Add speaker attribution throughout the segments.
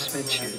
Speaker 1: first met you,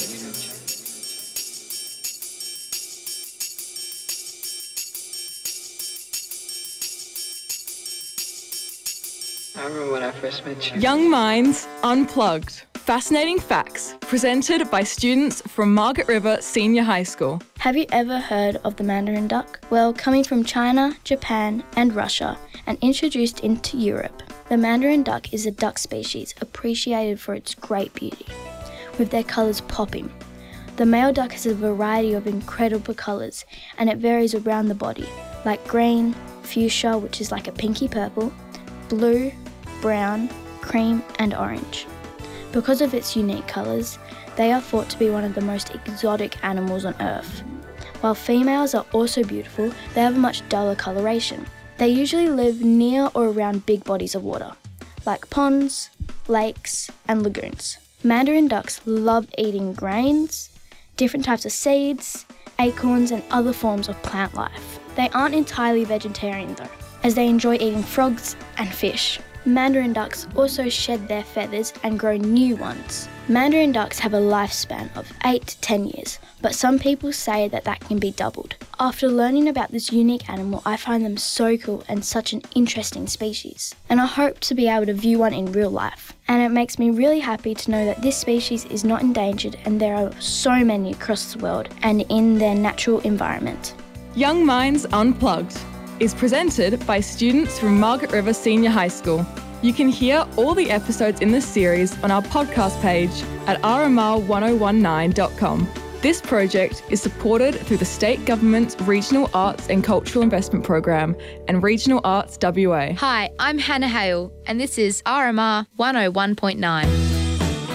Speaker 1: I remember when I first met you.
Speaker 2: Young Minds Unplugged. Fascinating facts presented by students from Margaret River Senior High School.
Speaker 3: Have you ever heard of the Mandarin duck? Well, coming from China, Japan and Russia and introduced into Europe, the Mandarin duck is a duck species appreciated for its great beauty, with their colours popping. The male duck has a variety of incredible colours and it varies around the body, like green, fuchsia, which is like a pinky purple, blue, brown, cream and orange. Because of its unique colours, they are thought to be one of the most exotic animals on Earth. While females are also beautiful, they have a much duller coloration. They usually live near or around big bodies of water, like ponds, lakes and lagoons. Mandarin ducks love eating grains, different types of seeds, acorns and other forms of plant life. They aren't entirely vegetarian though, as they enjoy eating frogs and fish. Mandarin ducks also shed their feathers and grow new ones. Mandarin ducks have a lifespan of 8 to 10 years, but some people say that can be doubled. After learning about this unique animal, I find them so cool and such an interesting species. And I hope to be able to view one in real life. And it makes me really happy to know that this species is not endangered and there are so many across the world and in their natural environment.
Speaker 2: Young Minds Unplugged is presented by students from Margaret River Senior High School. You can hear all the episodes in this series on our podcast page at rmr1019.com. This project is supported through the State Government's Regional Arts and Cultural Investment Program and Regional Arts WA.
Speaker 4: Hi, I'm Hannah Hale and this is RMR 101.9.